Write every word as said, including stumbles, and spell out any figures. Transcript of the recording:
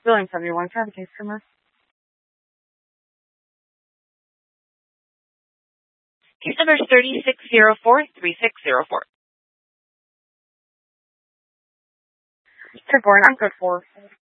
Billing seventy-one, can I have a case number? Case number is thirty-six zero four three six zero four. ten four, I'm good for.